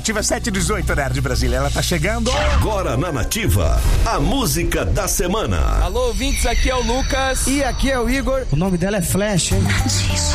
Nativa 718, Nerd Brasília. Ela tá chegando. Agora na Nativa, a música da semana. Alô, ouvintes, aqui é o Lucas. E aqui é o Igor. O nome dela é Flash, hein?